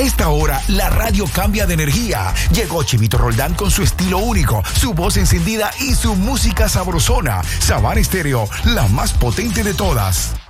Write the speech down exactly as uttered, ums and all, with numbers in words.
esta hora, la radio cambia de energía. Llegó Chivito Roldán con su estilo único, su voz encendida y su música sabrosona. Savana Estéreo, la más potente de todas.